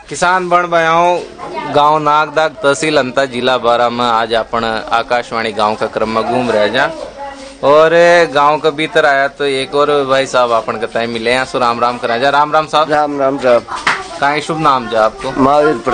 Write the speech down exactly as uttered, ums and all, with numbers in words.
किसान बन बयाओ गांव नागदाग तहसील अंता जिला बारा में आज अपन आकाशवाणी गांव का क्रम में घूम रहे जा और गांव के भीतर आया तो एक और भाई साहब अपन कहता है मिले हैं सो राम राम करा जा। राम राम साहब। राम राम साहब। कहाँ शुभ नाम जा आपको? महावीर।